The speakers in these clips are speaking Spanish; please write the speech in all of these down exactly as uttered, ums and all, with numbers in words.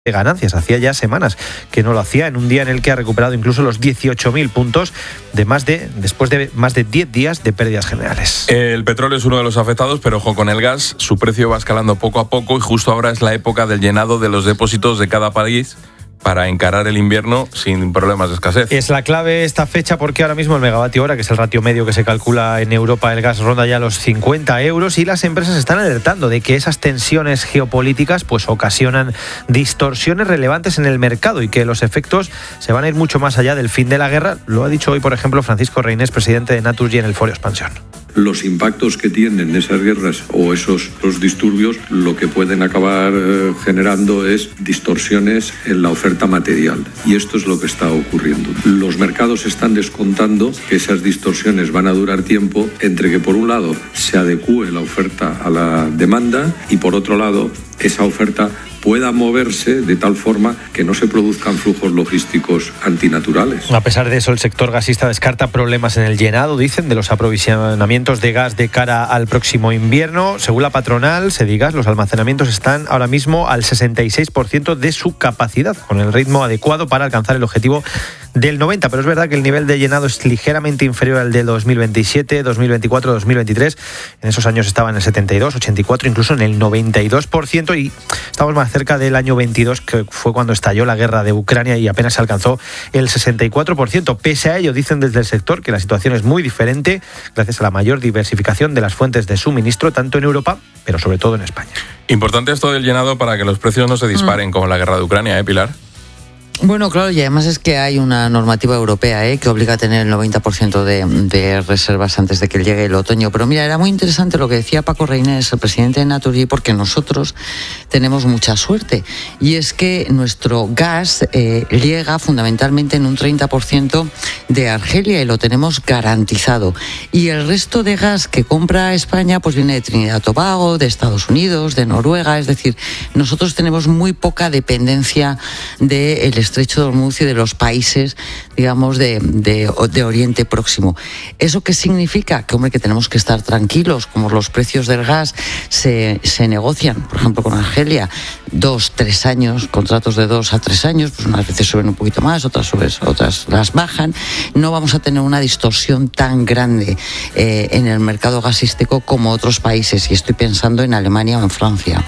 de ganancias. Hacía ya semanas que no lo hacía, en un día en el que ha recuperado incluso los dieciocho mil puntos de más de después de más de diez días de pérdidas generales. El petróleo es uno de los afectados, pero ojo con el gas, su precio va escalando poco a poco y justo ahora es la época del llenado de los depósitos de cada país para encarar el invierno sin problemas de escasez. Es la clave esta fecha porque ahora mismo el megavatio hora, que es el ratio medio que se calcula en Europa, el gas ronda ya los cincuenta euros y las empresas están alertando de que esas tensiones geopolíticas pues ocasionan distorsiones relevantes en el mercado y que los efectos se van a ir mucho más allá del fin de la guerra. Lo ha dicho hoy, por ejemplo, Francisco Reynés, presidente de Naturgy, en el Foro Expansión. Los impactos que tienen esas guerras o esos los disturbios lo que pueden acabar eh, generando es distorsiones en la oferta material, y esto es lo que está ocurriendo. Los mercados están descontando que esas distorsiones van a durar tiempo entre que por un lado se adecúe la oferta a la demanda y por otro lado esa oferta pueda moverse de tal forma que no se produzcan flujos logísticos antinaturales. A pesar de eso, el sector gasista descarta problemas en el llenado, dicen, de los aprovisionamientos de gas de cara al próximo invierno. Según la patronal, Sedigas, los almacenamientos están ahora mismo al sesenta y seis por ciento de su capacidad, con el ritmo adecuado para alcanzar el objetivo del noventa, pero es verdad que el nivel de llenado es ligeramente inferior al de dos mil veintisiete, dos mil veinticuatro, dos mil veintitrés. En esos años estaba en el setenta y dos, ochenta y cuatro, incluso en el noventa y dos por ciento, y estamos más cerca del año veintidós, que fue cuando estalló la guerra de Ucrania y apenas se alcanzó el sesenta y cuatro por ciento. Pese a ello, dicen desde el sector que la situación es muy diferente gracias a la mayor diversificación de las fuentes de suministro, tanto en Europa, pero sobre todo en España. Importante esto del llenado para que los precios no se disparen mm. como la guerra de Ucrania, ¿eh, Pilar? Bueno, claro, y además es que hay una normativa europea ¿eh? que obliga a tener el noventa por ciento de, de reservas antes de que llegue el otoño. Pero mira, era muy interesante lo que decía Paco Reynés, el presidente de Naturgy, porque nosotros tenemos mucha suerte. Y es que nuestro gas eh, llega fundamentalmente en un treinta por ciento de Argelia y lo tenemos garantizado. Y el resto de gas que compra España pues viene de Trinidad y Tobago, de Estados Unidos, de Noruega. Es decir, nosotros tenemos muy poca dependencia del Estrecho de Hormuz y de los países, digamos, de, de, de Oriente Próximo. ¿Eso qué significa? Que, hombre, que tenemos que estar tranquilos, como los precios del gas se, se negocian, por ejemplo, con Argelia, dos, tres años, contratos de dos a tres años, pues unas veces suben un poquito más, otras suben, otras las bajan. No vamos a tener una distorsión tan grande eh, en el mercado gasístico como otros países, y estoy pensando en Alemania o en Francia.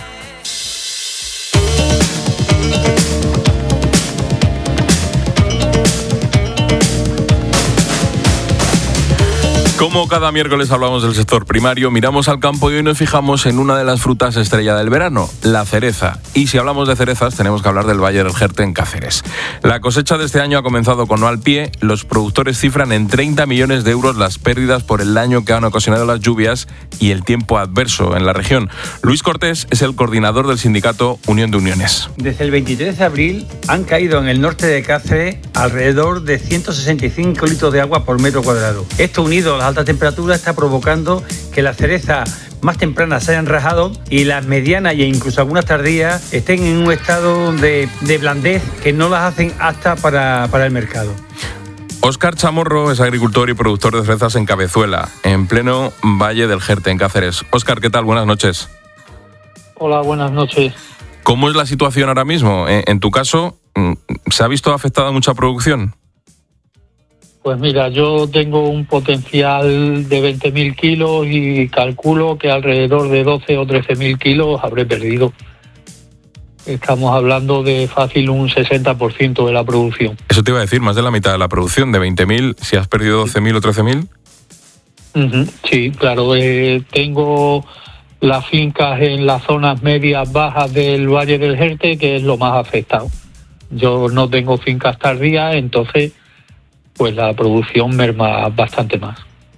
Como cada miércoles hablamos del sector primario, miramos al campo y hoy nos fijamos en una de las frutas estrella del verano, la cereza. Y si hablamos de cerezas, tenemos que hablar del Valle del Jerte en Cáceres. La cosecha de este año ha comenzado con no al pie. Los productores cifran en treinta millones de euros las pérdidas por el daño que han ocasionado las lluvias y el tiempo adverso en la región. Luis Cortés es el coordinador del sindicato Unión de Uniones. Desde el veintitrés de abril han caído en el norte de Cáceres alrededor de ciento sesenta y cinco litros de agua por metro cuadrado. Esto, unido a las alta temperatura, está provocando que las cerezas más tempranas se hayan rajado y las medianas e incluso algunas tardías estén en un estado de, de blandez que no las hacen aptas para, para el mercado. Óscar Chamorro es agricultor y productor de cerezas en Cabezuela, en pleno Valle del Jerte, en Cáceres. Óscar, ¿qué tal? Buenas noches. Hola, buenas noches. ¿Cómo es la situación ahora mismo? En, en tu caso, ¿se ha visto afectada mucha producción? Pues mira, yo tengo un potencial de veinte mil kilos y calculo que alrededor de doce o trece mil kilos habré perdido. Estamos hablando de fácil un sesenta por ciento de la producción. Eso te iba a decir, más de la mitad de la producción, de veinte mil, si has perdido doce mil o trece mil. Uh-huh, sí, claro. Eh, tengo las fincas en las zonas medias bajas del Valle del Jerte, que es lo más afectado. Yo no tengo fincas tardías, entonces pues la producción merma bastante más.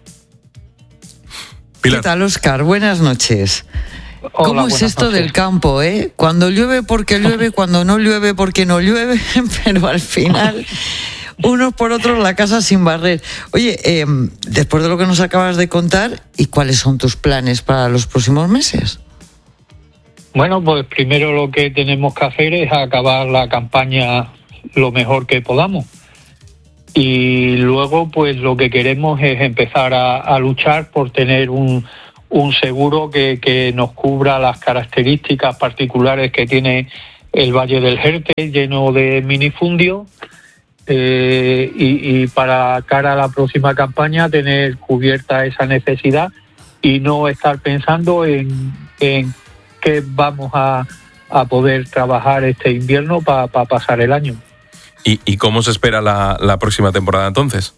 Pilar. ¿Qué tal, Óscar? Buenas noches. Hola, ¿Cómo es esto noches. del campo, eh? Cuando llueve porque llueve, cuando no llueve porque no llueve, pero al final unos por otros la casa sin barrer. Oye, eh, después de lo que nos acabas de contar, ¿y cuáles son tus planes para los próximos meses? Bueno, pues primero lo que tenemos que hacer es acabar la campaña lo mejor que podamos. Y luego, pues lo que queremos es empezar a, a luchar por tener un, un seguro que, que nos cubra las características particulares que tiene el Valle del Jerte lleno de minifundios, eh, y, y para cara a la próxima campaña tener cubierta esa necesidad y no estar pensando en, en qué vamos a, a poder trabajar este invierno para pa pasar el año. ¿Y, y cómo se espera la, la próxima temporada entonces?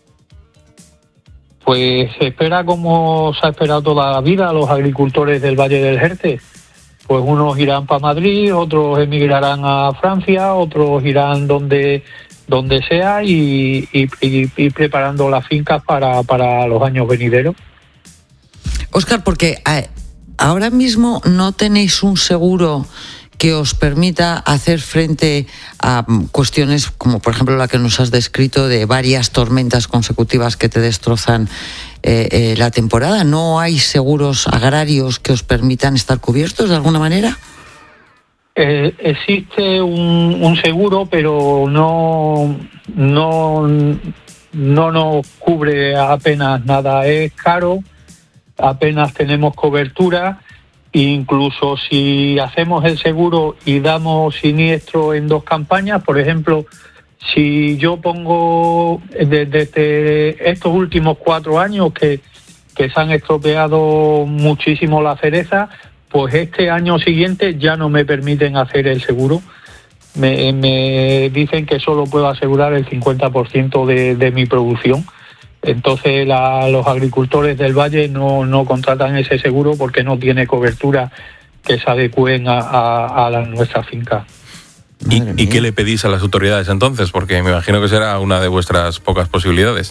Pues se espera como se ha esperado toda la vida a los agricultores del Valle del Jerte. Pues unos irán para Madrid, otros emigrarán a Francia, otros irán donde donde sea y, y, y, y preparando las fincas para, para los años venideros. Óscar, porque ahora mismo no tenéis un seguro que os permita hacer frente a cuestiones como, por ejemplo, la que nos has descrito de varias tormentas consecutivas que te destrozan eh, eh, la temporada. ¿No hay seguros agrarios que os permitan estar cubiertos de alguna manera? Eh, existe un, un seguro, pero no, no, no nos cubre apenas nada. Es caro, apenas tenemos cobertura. Incluso si hacemos el seguro y damos siniestro en dos campañas, por ejemplo, si yo pongo desde, desde estos últimos cuatro años que, que se han estropeado muchísimo la cereza, pues este año siguiente ya no me permiten hacer el seguro. Me, me dicen que solo puedo asegurar el cincuenta por ciento de, de mi producción. Entonces la, los agricultores del Valle no, no contratan ese seguro porque no tiene cobertura que se adecúen a, a, a la, nuestra finca. ¿Y, ¿Y qué le pedís a las autoridades entonces? Porque me imagino que será una de vuestras pocas posibilidades.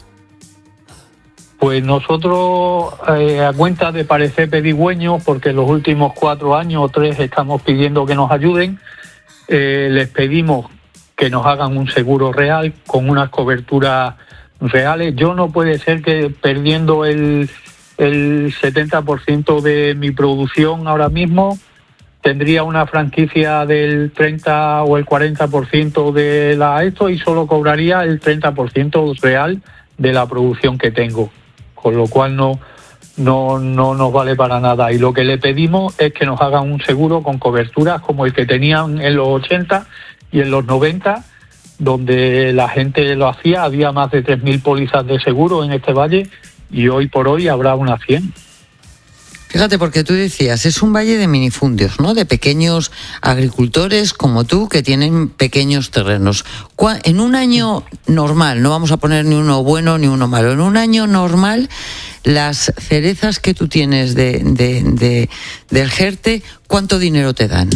Pues nosotros, eh, a cuenta de parecer pedigüeños, porque los últimos cuatro años o tres estamos pidiendo que nos ayuden, eh, les pedimos que nos hagan un seguro real con unas coberturas reales. Yo no puede ser que perdiendo el, el setenta por ciento de mi producción ahora mismo, tendría una franquicia del treinta o el cuarenta por ciento de la esto y solo cobraría el treinta por ciento real de la producción que tengo, con lo cual no, no, no nos vale para nada. Y lo que le pedimos es que nos hagan un seguro con coberturas como el que tenían en los ochenta y en los noventa, donde la gente lo hacía. Había más de tres mil pólizas de seguro en este valle y hoy por hoy habrá unas cien. Fíjate, porque tú decías, es un valle de minifundios, ¿no? De pequeños agricultores como tú que tienen pequeños terrenos. En un año normal, no vamos a poner ni uno bueno ni uno malo, en un año normal, las cerezas que tú tienes de, de, de, del Jerte, ¿cuánto dinero te dan?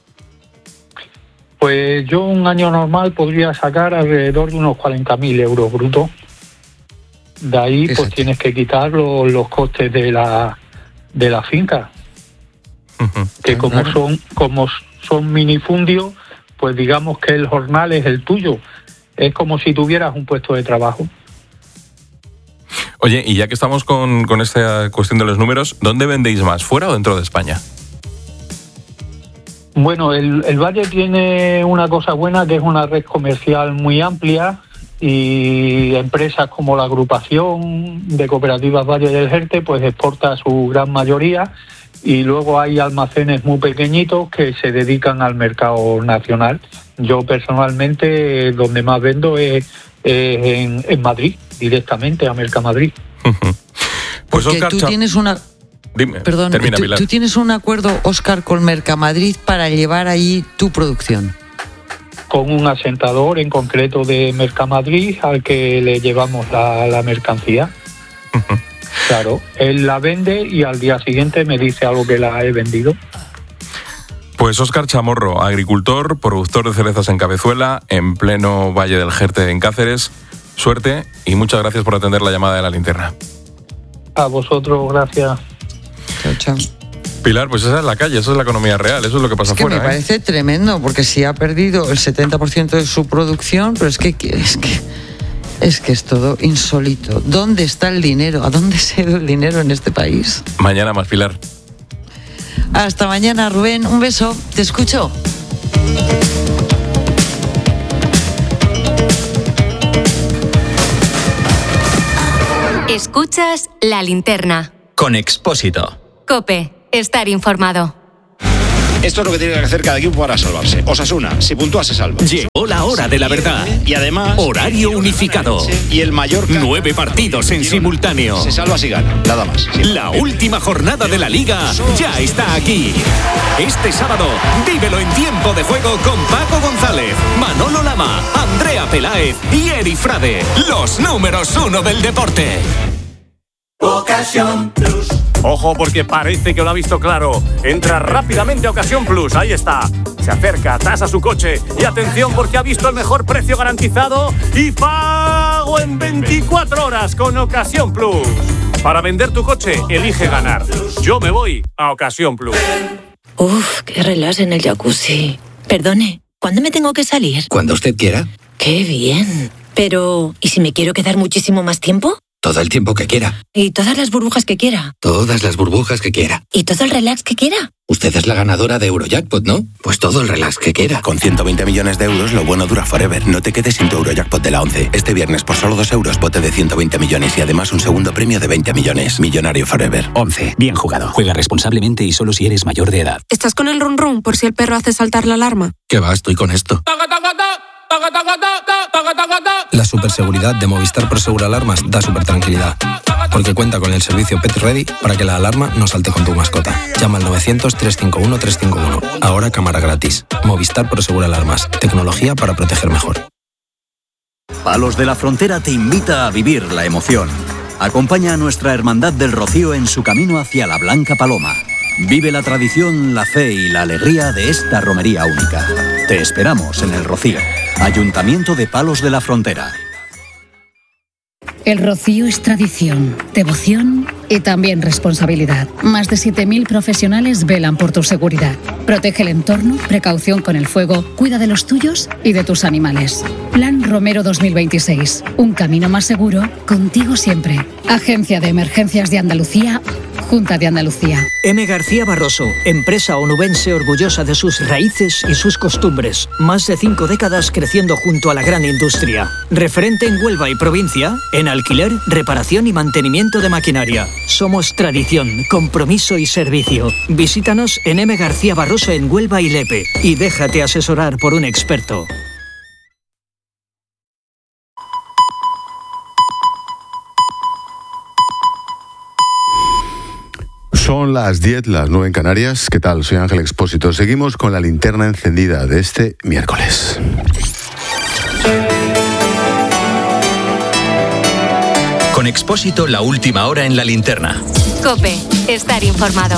Pues yo un año normal podría sacar alrededor de unos cuarenta mil euros brutos. De ahí pues tienes que quitar los, los costes de la de la finca, uh-huh. que como claro. son como son minifundios, pues digamos que el jornal es el tuyo. Es como si tuvieras un puesto de trabajo. Oye, y ya que estamos con, con esta cuestión de los números, ¿dónde vendéis más, fuera o dentro de España? Bueno, el, el Valle tiene una cosa buena, que es una red comercial muy amplia y empresas como la agrupación de cooperativas Valle del Jerte pues exporta su gran mayoría y luego hay almacenes muy pequeñitos que se dedican al mercado nacional. Yo personalmente donde más vendo es, es en, en Madrid, directamente a Mercamadrid. Uh-huh. Pues Porque tú tienes una... Dime, Perdón, termina, tú, Pilar. tú tienes un acuerdo, Óscar, con Mercamadrid para llevar allí tu producción. Con un asentador en concreto de Mercamadrid al que le llevamos la, la mercancía. Uh-huh. Claro, él la vende y al día siguiente me dice algo que la he vendido. Pues Óscar Chamorro, agricultor, productor de cerezas en Cabezuela, en pleno Valle del Jerte en Cáceres. Suerte y muchas gracias por atender la llamada de La Linterna. A vosotros, gracias. Chao, chao. Pilar, pues esa es la calle, esa es la economía real, eso es lo que pasa es que afuera. Me ¿eh? parece tremendo, porque si ha perdido el setenta por ciento de su producción, pero es que, es que es que es todo insólito. ¿Dónde está el dinero? ¿A dónde se ha ido el dinero en este país? Mañana más, Pilar. Hasta mañana, Rubén. Un beso. Te escucho. Escuchas La Linterna. Con Expósito. COPE. Estar informado. Esto es lo que tiene que hacer cada equipo para salvarse. Osasuna, si puntúa se salva. Llegó la hora de la verdad. Y además... Horario unificado. Y el Mallorca... Nueve partidos en simultáneo. Se salva si gana, nada más. La última jornada de la Liga ya está aquí. Este sábado, vívelo en tiempo de juego con Paco González, Manolo Lama, Andrea Peláez y Eri Frade. Los números uno del deporte. Ocasión Plus. Ojo, porque parece que lo ha visto claro. Entra rápidamente a Ocasión Plus, ahí está. Se acerca, tasa su coche y atención porque ha visto el mejor precio garantizado y pago en veinticuatro horas con Ocasión Plus. Para vender tu coche, elige ganar. Yo me voy a Ocasión Plus. Uf, qué relax en el jacuzzi. Perdone, ¿cuándo me tengo que salir? Cuando usted quiera. Qué bien. Pero, ¿y si me quiero quedar muchísimo más tiempo? Todo el tiempo que quiera. ¿Y todas las burbujas que quiera? Todas las burbujas que quiera. ¿Y todo el relax que quiera? Usted es la ganadora de Eurojackpot, ¿no? Pues todo el relax que quiera. Con ciento veinte millones de euros, lo bueno dura forever. No te quedes sin tu Eurojackpot de la once. Este viernes, por solo dos euros, bote de ciento veinte millones y además un segundo premio de veinte millones. Millonario forever. once. Bien jugado. Juega responsablemente y solo si eres mayor de edad. ¿Estás con el run run por si el perro hace saltar la alarma? ¿Qué va? Estoy con esto. La superseguridad de Movistar Prosegur Alarmas da super tranquilidad, porque cuenta con el servicio Pet Ready para que la alarma no salte con tu mascota. Llama al novecientos, trescientos cincuenta y uno, trescientos cincuenta y uno. Ahora cámara gratis. Movistar Prosegur Alarmas. Tecnología para proteger mejor. Palos de la Frontera te invita a vivir la emoción. Acompaña a nuestra Hermandad del Rocío en su camino hacia la Blanca Paloma. Vive la tradición, la fe y la alegría de esta romería única. Te esperamos en el Rocío. Ayuntamiento de Palos de la Frontera. El Rocío es tradición, devoción y también responsabilidad. Más de siete mil profesionales velan por tu seguridad. Protege el entorno, precaución con el fuego, cuida de los tuyos y de tus animales. Plan Romero dos mil veintiséis. Un camino más seguro, contigo siempre. Agencia de Emergencias de Andalucía, Junta de Andalucía. M. García Barroso, empresa onubense orgullosa de sus raíces y sus costumbres. Más de cinco décadas creciendo junto a la gran industria. Referente en Huelva y provincia, en alquiler, reparación y mantenimiento de maquinaria. Somos tradición, compromiso y servicio. Visítanos en M. García Barroso en Huelva y Lepe y déjate asesorar por un experto. Son las diez, las nueve en Canarias. ¿Qué tal? Soy Ángel Expósito. Seguimos con la linterna encendida de este miércoles. Con Expósito, la última hora en la linterna. COPE, estar informado.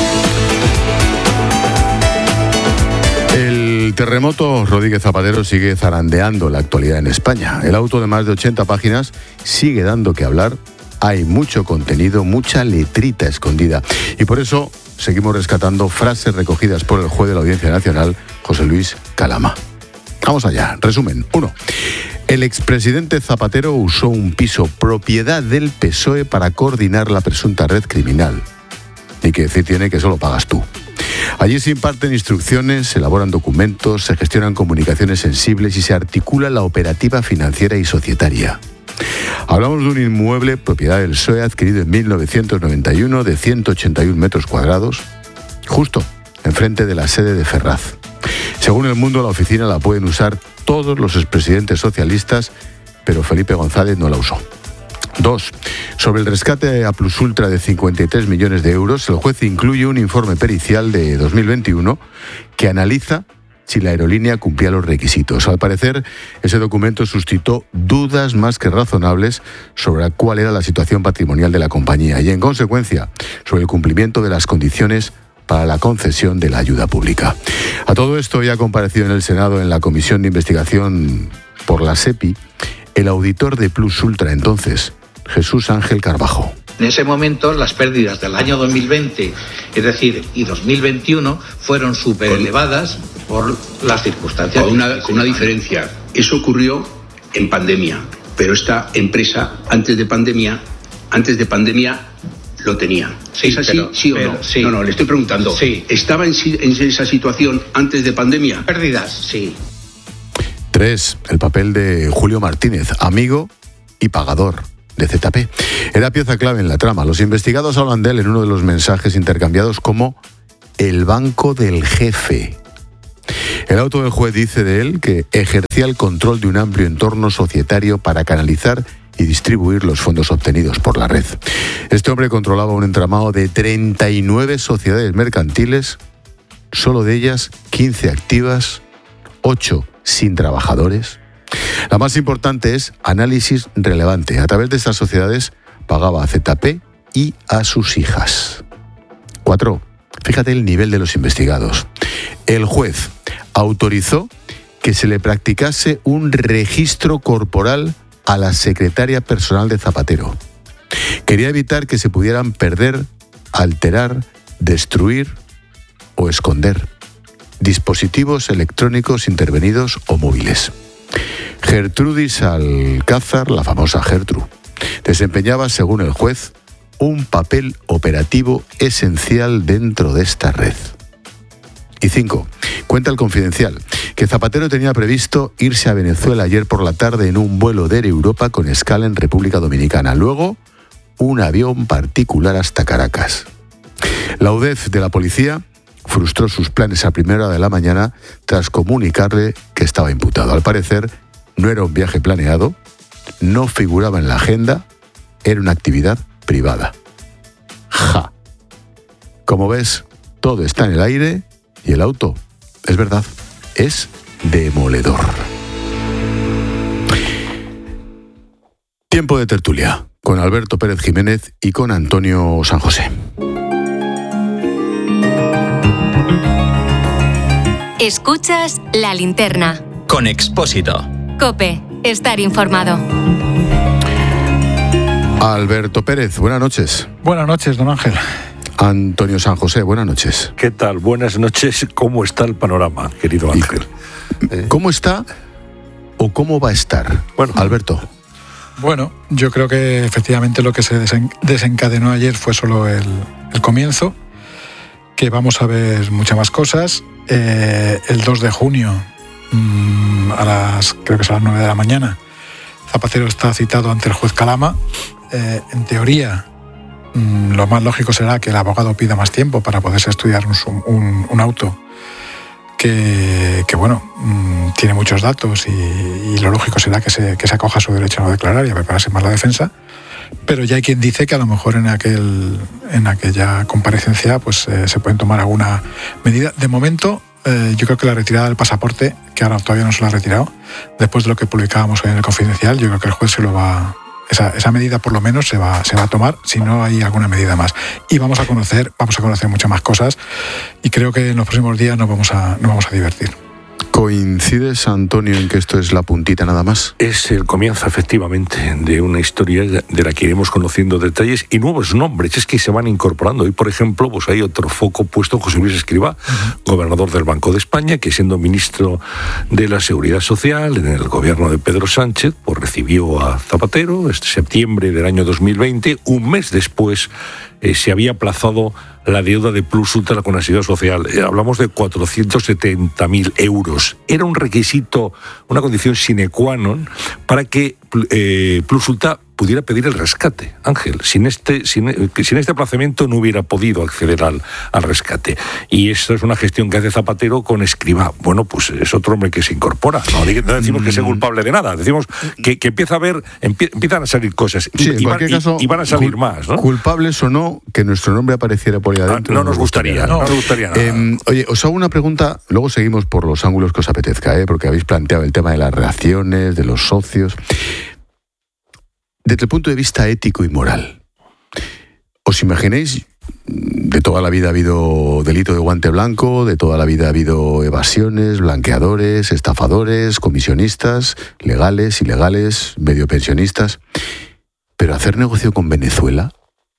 El terremoto Rodríguez Zapatero sigue zarandeando la actualidad en España. El auto de más de ochenta páginas sigue dando que hablar. Hay mucho contenido, mucha letrita escondida. Y por eso seguimos rescatando frases recogidas por el juez de la Audiencia Nacional, José Luis Calama. Vamos allá. Resumen. uno. El expresidente Zapatero usó un piso propiedad del P S O E para coordinar la presunta red criminal. Ni que decir tiene que eso lo pagas tú. Allí se imparten instrucciones, se elaboran documentos, se gestionan comunicaciones sensibles y se articula la operativa financiera y societaria. Hablamos de un inmueble propiedad del P S O E adquirido en mil novecientos noventa y uno de ciento ochenta y uno metros cuadrados, justo enfrente de la sede de Ferraz. Según El Mundo, la oficina la pueden usar todos los expresidentes socialistas, pero Felipe González no la usó. Dos. Sobre el rescate a Plus Ultra de cincuenta y tres millones de euros, el juez incluye un informe pericial de dos mil veintiuno que analiza si la aerolínea cumplía los requisitos. Al parecer, ese documento suscitó dudas más que razonables sobre cuál era la situación patrimonial de la compañía y, en consecuencia, sobre el cumplimiento de las condiciones para la concesión de la ayuda pública. A todo esto, ya ha comparecido en el Senado en la Comisión de Investigación por la SEPI el auditor de Plus Ultra entonces, Jesús Ángel Carbajo. En ese momento las pérdidas del año dos mil veinte, es decir, y dos mil veintiuno, fueron súper elevadas por las circunstancias. Con una, con una diferencia. Eso ocurrió en pandemia, pero esta empresa antes de pandemia, antes de pandemia lo tenía. Sí, ¿Es así? pero, ¿Sí o pero, no? Sí. No, no, le estoy preguntando. Sí. ¿Estaba en, en esa situación antes de pandemia? Pérdidas, sí. Tres. El papel de Julio Martínez, amigo y pagador de Z P. Era pieza clave en la trama. Los investigados hablan de él en uno de los mensajes intercambiados como el banco del jefe. El auto del juez dice de él que ejercía el control de un amplio entorno societario para canalizar y distribuir los fondos obtenidos por la red. Este hombre controlaba un entramado de treinta y nueve sociedades mercantiles, solo de ellas quince activas, ocho sin trabajadores. La más importante es Análisis Relevante. A través de estas sociedades pagaba a Z P y a sus hijas. Cuatro. Fíjate el nivel de los investigados. El juez autorizó que se le practicase un registro corporal a la secretaria personal de Zapatero. Quería evitar que se pudieran perder, alterar, destruir o esconder dispositivos electrónicos intervenidos o móviles. Gertrudis Alcázar, la famosa Gertru, desempeñaba, según el juez, un papel operativo esencial dentro de esta red. Y cinco. Cuenta el Confidencial que Zapatero tenía previsto irse a Venezuela ayer por la tarde en un vuelo de Air Europa con escala en República Dominicana. Luego, un avión particular hasta Caracas. La U D E F de la policía frustró sus planes a primera hora de la mañana tras comunicarle que estaba imputado. Al parecer, no era un viaje planeado, no figuraba en la agenda, era una actividad privada. Ja. Como ves, todo está en el aire y el auto, es verdad, es demoledor. Tiempo de tertulia con Alberto Pérez Jiménez y con Antonio San José. Escuchas La Linterna. Con Expósito. COPE. Estar informado. Alberto Pérez, buenas noches. Buenas noches, don Ángel. Antonio San José, buenas noches. ¿Qué tal? Buenas noches. ¿Cómo está el panorama, querido Ángel? ¿Cómo está o cómo va a estar? Bueno, Alberto. Bueno, yo creo que efectivamente lo que se desen- desencadenó ayer fue solo el, el comienzo, que vamos a ver muchas más cosas. Eh, el dos de junio, mmm, a las, creo que es a las nueve de la mañana, Zapatero está citado ante el juez Calama. Eh, en teoría, mmm, lo más lógico será que el abogado pida más tiempo para poderse estudiar un, un, un auto que, que bueno, mmm, tiene muchos datos y, y lo lógico será que se, que se acoja a su derecho a no declarar y a prepararse más la defensa. Pero ya hay quien dice que a lo mejor en aquel en aquella comparecencia pues eh, se pueden tomar alguna medida. De momento, eh, yo creo que la retirada del pasaporte, que ahora todavía no se lo ha retirado, después de lo que publicábamos hoy en el Confidencial, yo creo que el juez se lo va... Esa, esa medida por lo menos se va, se va a tomar, si no hay alguna medida más. Y vamos a conocer, vamos a conocer muchas más cosas y creo que en los próximos días nos vamos a, nos vamos a divertir. ¿Coincides, Antonio, en que esto es la puntita nada más? Es el comienzo, efectivamente, de una historia de la que iremos conociendo detalles y nuevos nombres. Es que se van incorporando. Hoy, por ejemplo, pues hay otro foco puesto en José Luis Escrivá, uh-huh. gobernador del Banco de España, que siendo ministro de la Seguridad Social en el gobierno de Pedro Sánchez, pues recibió a Zapatero este septiembre del año dos mil veinte. Un mes después eh, se había aplazado la deuda de Plus Ultra con la Seguridad Social. Eh, hablamos de cuatrocientos setenta mil euros. Era un requisito, una condición sine qua non para que eh, Plus Ultra pudiera pedir el rescate. Ángel, sin este, sin, sin este aplazamiento no hubiera podido acceder al, al rescate. Y esto es una gestión que hace Zapatero con Escrivá. Bueno, pues es otro hombre que se incorpora. No, no decimos que sea culpable de nada, decimos que, que empieza a ver, empie, empiezan a salir cosas. Y, sí, en y, cualquier van, caso, y, y van a salir cul- más, ¿no? Culpables o no, que nuestro nombre apareciera por ahí adentro. No, no nos gustaría, no, no nos gustaría nada. Eh, oye, os hago una pregunta, luego seguimos por los ángulos que os apetezca, ¿eh? Porque habéis planteado el tema de las relaciones, de los socios. Desde el punto de vista ético y moral, ¿os imagináis? De toda la vida ha habido delito de guante blanco, de toda la vida ha habido evasiones, blanqueadores, estafadores, comisionistas, legales, ilegales, medio pensionistas. Pero hacer negocio con Venezuela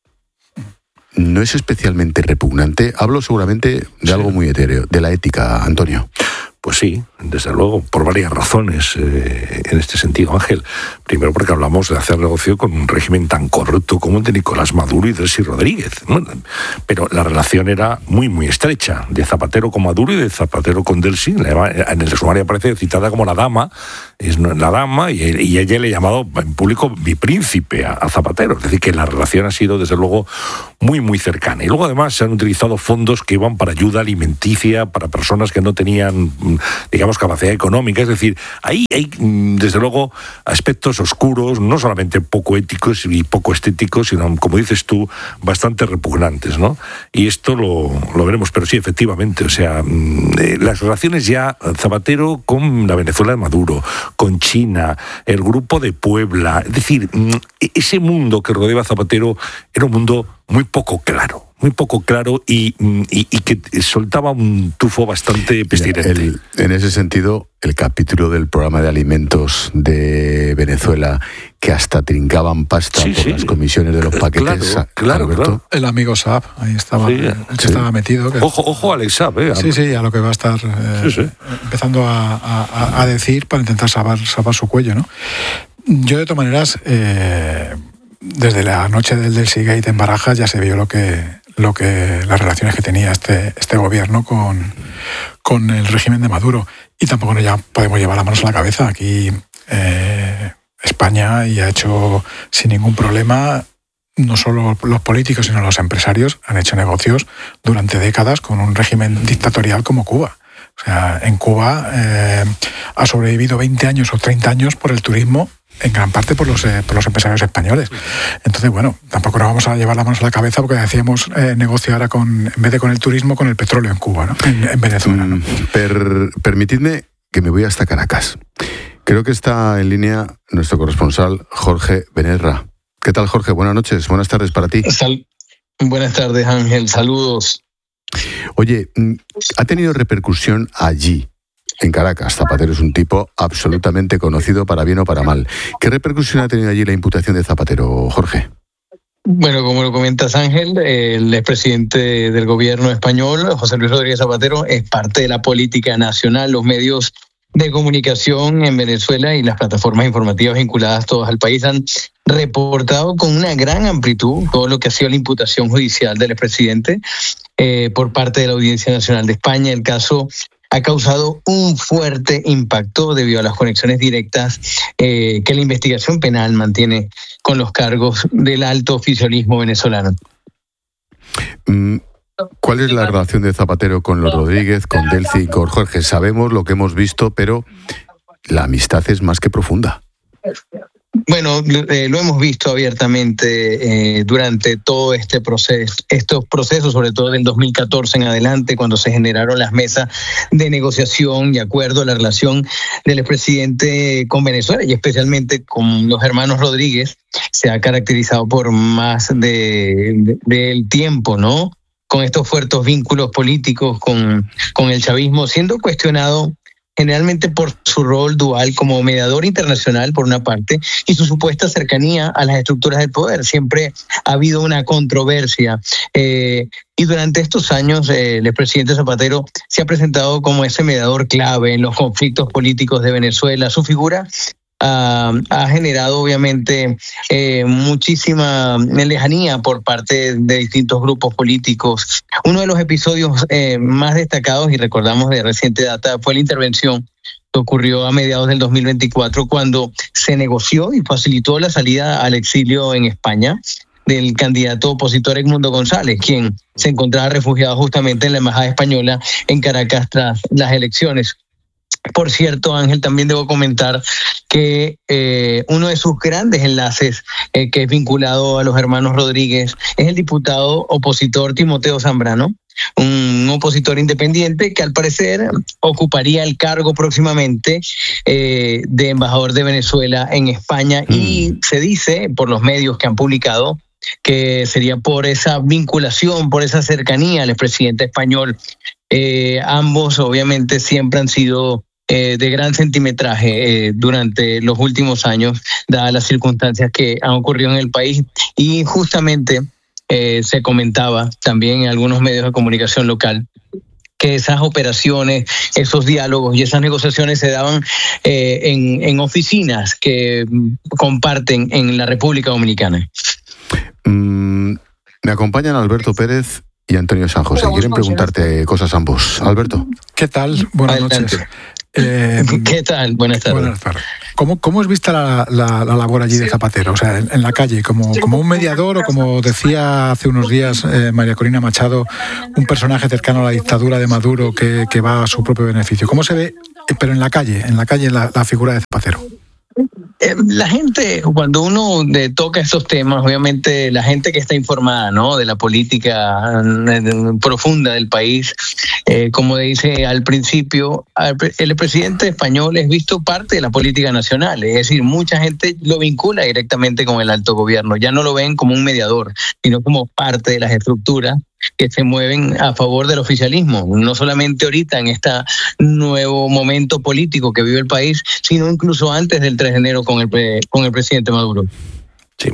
no es especialmente repugnante. Hablo seguramente de sí. algo muy etéreo, de la ética, Antonio. Pues sí, desde luego, por varias razones eh, en este sentido, Ángel. Primero porque hablamos de hacer negocio con un régimen tan corrupto como el de Nicolás Maduro y Delcy Rodríguez. Bueno, pero la relación era muy, muy estrecha, de Zapatero con Maduro y de Zapatero con Delcy. En el sumario aparece citada como la dama, es la dama, y, y ella le ha llamado en público mi príncipe a, a Zapatero. Es decir, que la relación ha sido, desde luego, muy, muy cercana. Y luego además se han utilizado fondos que van para ayuda alimenticia, para personas que no tenían, digamos, capacidad económica. Es decir, ahí hay, desde luego, aspectos oscuros, no solamente poco éticos y poco estéticos, sino, como dices tú, bastante repugnantes, ¿no? Y esto lo, lo veremos, pero sí, efectivamente, o sea, eh, las relaciones ya Zapatero con la Venezuela de Maduro, con China, el grupo de Puebla, es decir, ese mundo que rodeaba a Zapatero era un mundo muy poco claro, muy poco claro y, y, y que soltaba un tufo bastante pestilente. El, en ese sentido, el capítulo del programa de alimentos de Venezuela, que hasta trincaban pasta sí, por sí. las comisiones de los paquetes. Claro, claro, Alberto. claro. El amigo Saab, ahí estaba, sí, el que sí. estaba metido. Que... Ojo, ojo Alex Saab, ¿eh? Sí, sí, a lo que va a estar eh, sí, sí. empezando a, a, a decir para intentar salvar, salvar su cuello, ¿no? Yo, de todas maneras, eh, desde la noche del Delsigate en Barajas ya se vio lo que, lo que las relaciones que tenía este, este gobierno con, con el régimen de Maduro. Y tampoco nos ya podemos llevar las manos a la cabeza. Aquí eh, España y ha hecho sin ningún problema, no solo los políticos, sino los empresarios, han hecho negocios durante décadas con un régimen dictatorial como Cuba. O sea, en Cuba eh, ha sobrevivido veinte años o treinta años por el turismo, en gran parte por los, eh, por los empresarios españoles. Entonces, bueno, tampoco nos vamos a llevar las manos a la cabeza porque decíamos eh, negocio ahora con, en vez de con el turismo, con el petróleo en Cuba, ¿no? En, en Venezuela, ¿no? Per, permitidme que me voy hasta Caracas. Creo que está en línea nuestro corresponsal Jorge Benerra. ¿Qué tal, Jorge? Buenas noches, buenas tardes para ti. Sal- buenas tardes, Ángel. Saludos. Oye, ¿ha tenido repercusión allí, en Caracas? Zapatero es un tipo absolutamente conocido para bien o para mal. ¿Qué repercusión ha tenido allí la imputación de Zapatero, Jorge? Bueno, como lo comentas, Ángel, el expresidente del gobierno español, José Luis Rodríguez Zapatero, es parte de la política nacional. Los medios de comunicación en Venezuela y las plataformas informativas vinculadas todas al país han reportado con una gran amplitud todo lo que ha sido la imputación judicial del expresidente eh, por parte de la Audiencia Nacional de España. El caso ha causado un fuerte impacto debido a las conexiones directas eh, que la investigación penal mantiene con los cargos del alto oficialismo venezolano. ¿Cuál es la relación de Zapatero con los Rodríguez, con Delcy y con Jorge? Sabemos lo que hemos visto, pero la amistad es más que profunda. Bueno, eh, lo hemos visto abiertamente eh, durante todo este proceso, estos procesos, sobre todo del dos mil catorce en adelante, cuando se generaron las mesas de negociación y acuerdo. La relación del expresidente con Venezuela y especialmente con los hermanos Rodríguez se ha caracterizado por más de, de, del tiempo, ¿no? Con estos fuertes vínculos políticos con, con el chavismo, siendo cuestionado generalmente por su rol dual como mediador internacional, por una parte, y su supuesta cercanía a las estructuras del poder. Siempre ha habido una controversia. Eh, y durante estos años, eh, el expresidente Zapatero se ha presentado como ese mediador clave en los conflictos políticos de Venezuela. Su figura Uh, ha generado obviamente eh, muchísima lejanía por parte de distintos grupos políticos. Uno de los episodios eh, más destacados, y recordamos de reciente data, fue la intervención que ocurrió a mediados del dos mil veinticuatro cuando se negoció y facilitó la salida al exilio en España del candidato opositor Edmundo González, quien se encontraba refugiado justamente en la embajada española en Caracas tras las elecciones. Por cierto, Ángel, también debo comentar que eh, uno de sus grandes enlaces eh, que es vinculado a los hermanos Rodríguez es el diputado opositor Timoteo Zambrano, un opositor independiente que al parecer ocuparía el cargo próximamente eh, de embajador de Venezuela en España mm. y se dice por los medios que han publicado que sería por esa vinculación, por esa cercanía al expresidente español. Eh, ambos obviamente siempre han sido Eh, de gran centimetraje eh, durante los últimos años, dadas las circunstancias que han ocurrido en el país. Y justamente eh, se comentaba también en algunos medios de comunicación local que esas operaciones, esos diálogos y esas negociaciones se daban eh, en, en oficinas que comparten en la República Dominicana. Mm, me acompañan Alberto Pérez y Antonio San José. Quieren preguntarte cosas ambos. Alberto. ¿Qué tal? Buenas Adelante. noches. Eh, ¿Qué tal? Buenas tardes. Buenas tardes. ¿cómo, cómo es vista la, la, la labor allí de Zapatero? O sea, en, en la calle, como, como un mediador o como decía hace unos días eh, María Corina Machado, un personaje cercano a la dictadura de Maduro que, que va a su propio beneficio. ¿Cómo se ve, pero en la calle, en la calle la, la figura de Zapatero? La gente, cuando uno eh, toca estos temas, obviamente la gente que está informada, ¿no?, de la política eh, profunda del país, eh, como dice al principio, el presidente español es visto parte de la política nacional, es decir, mucha gente lo vincula directamente con el alto gobierno, ya no lo ven como un mediador, sino como parte de las estructuras que se mueven a favor del oficialismo, no solamente ahorita en este nuevo momento político que vive el país, sino incluso antes del tres de enero con el, pre, con el presidente Maduro. Sí.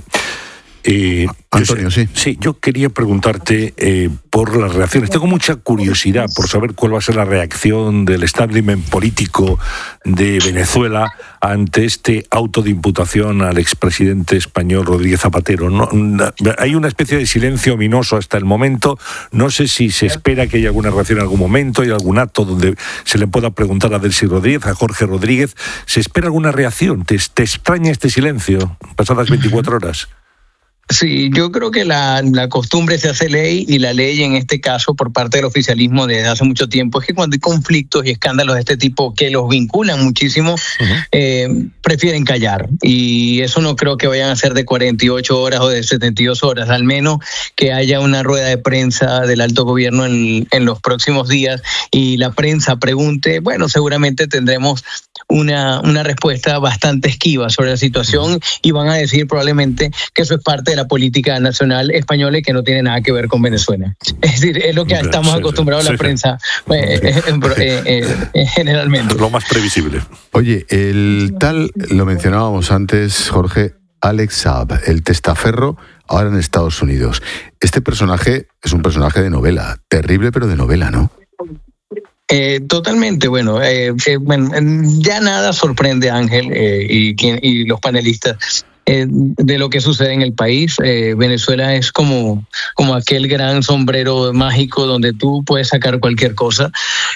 Eh, Antonio, sí. Sí, yo quería preguntarte eh, por las reacciones. Tengo mucha curiosidad por saber cuál va a ser la reacción del establishment político de Venezuela ante este auto de imputación al expresidente español Rodríguez Zapatero. No, hay una especie de silencio ominoso hasta el momento. No sé si se espera que haya alguna reacción en algún momento, hay algún acto donde se le pueda preguntar a Delcy Rodríguez, a Jorge Rodríguez. ¿Se espera alguna reacción? ¿Te, te extraña este silencio pasadas veinticuatro horas? Sí, yo creo que la, la costumbre se hace ley, y la ley en este caso por parte del oficialismo desde hace mucho tiempo es que cuando hay conflictos y escándalos de este tipo que los vinculan muchísimo, uh-huh. eh, prefieren callar, y eso no creo que vayan a ser de cuarenta y ocho horas o de setenta y dos horas, al menos que haya una rueda de prensa del alto gobierno en, en los próximos días y la prensa pregunte. Bueno, seguramente tendremos una, una respuesta bastante esquiva sobre la situación, y van a decir probablemente que eso es parte de la política nacional española y que no tiene nada que ver con Venezuela. Es decir, es lo que estamos sí, acostumbrados sí, a la sí. prensa eh, eh, eh, eh, generalmente. Lo más previsible. Oye, el tal, lo mencionábamos antes, Jorge, Alex Saab, el testaferro, ahora en Estados Unidos. Este personaje es un personaje de novela, terrible pero de novela, ¿no? Eh, totalmente, bueno, eh, eh, bueno, ya nada sorprende a Ángel eh, y, y los panelistas eh, de lo que sucede en el país. eh, Venezuela es como, como aquel gran sombrero mágico donde tú puedes sacar cualquier cosa,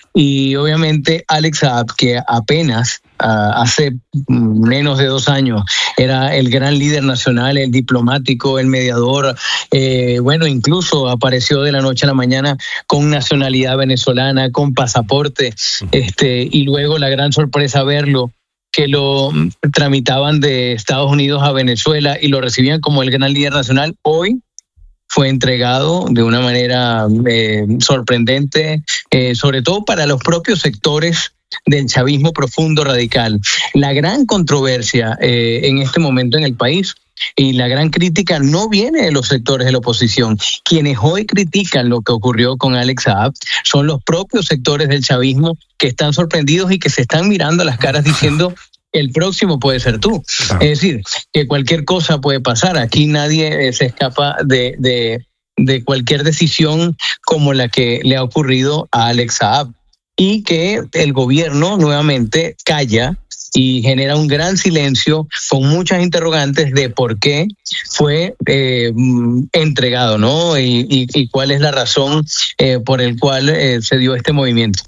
y obviamente Alex Saab, que apenas Uh, hace menos de dos años era el gran líder nacional, el diplomático, el mediador, eh, bueno, incluso apareció de la noche a la mañana con nacionalidad venezolana, con pasaporte, este, y luego la gran sorpresa verlo, que lo tramitaban de Estados Unidos a Venezuela y lo recibían como el gran líder nacional. Hoy fue entregado de una manera eh, sorprendente, eh, sobre todo para los propios sectores del chavismo profundo radical. La gran controversia eh, en este momento en el país y la gran crítica no viene de los sectores de la oposición. Quienes hoy critican lo que ocurrió con Alex Saab son los propios sectores del chavismo que están sorprendidos y que se están mirando a las caras diciendo: el próximo puede ser tú. Es decir, que cualquier cosa puede pasar. Aquí nadie eh, se escapa de, de, de cualquier decisión como la que le ha ocurrido a Alex Saab, y que el gobierno nuevamente calla y genera un gran silencio con muchas interrogantes de por qué fue eh, entregado, ¿no? Y, y, y cuál es la razón eh, por el cual eh, se dio este movimiento.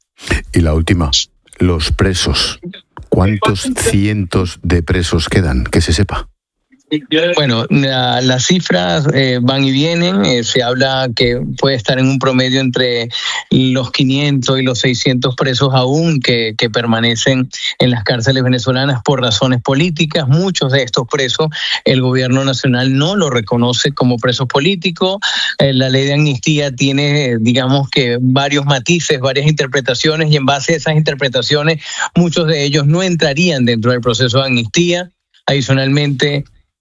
Y la última, los presos. ¿Cuántos cientos de presos quedan? Que se sepa. Bueno, la, las cifras eh, van y vienen. Eh, se habla que puede estar en un promedio entre los quinientos y los seiscientos presos aún que, que permanecen en las cárceles venezolanas por razones políticas. Muchos de estos presos el gobierno nacional no los reconoce como presos políticos. Eh, la ley de amnistía tiene, digamos que, varios matices, varias interpretaciones, y en base a esas interpretaciones muchos de ellos no entrarían dentro del proceso de amnistía. Adicionalmente,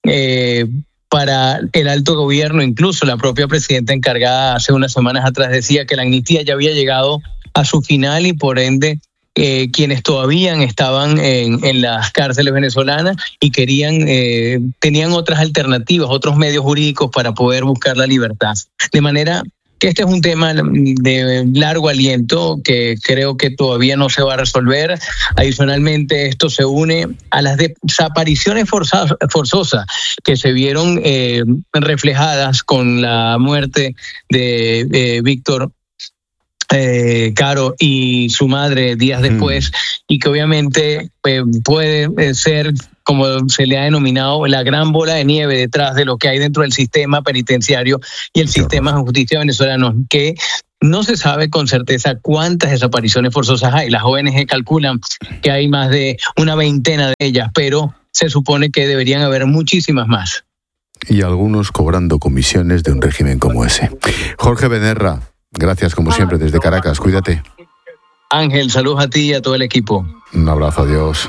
Eh, para el alto gobierno, incluso la propia presidenta encargada hace unas semanas atrás decía que la amnistía ya había llegado a su final y por ende eh, quienes todavía estaban en, en las cárceles venezolanas y querían eh, tenían otras alternativas, otros medios jurídicos para poder buscar la libertad. De manera que este es un tema de largo aliento que creo que todavía no se va a resolver. Adicionalmente, esto se une a las desapariciones forzosas, forzosas que se vieron eh, reflejadas con la muerte de, de Víctor eh, Caro y su madre días después, mm. y que obviamente eh, puede ser, como se le ha denominado, la gran bola de nieve detrás de lo que hay dentro del sistema penitenciario y el sistema de justicia venezolano, que no se sabe con certeza cuántas desapariciones forzosas hay. Las O N G calculan que hay más de una veintena de ellas, pero se supone que deberían haber muchísimas más. Y algunos cobrando comisiones de un régimen como ese. Jorge Benerra, gracias como siempre desde Caracas, cuídate. Ángel, saludos a ti y a todo el equipo. Un abrazo, adiós.